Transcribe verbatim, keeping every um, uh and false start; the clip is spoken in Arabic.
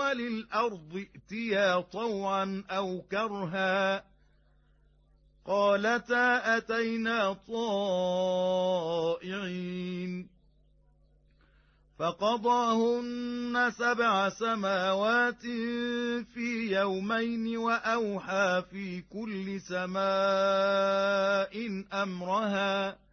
أقطار الأرض ائتيا طوعا أو كرها قالتا أتينا طائعين فقضاهن سبع سماوات في يومين وأوحى في كل سماء أمرها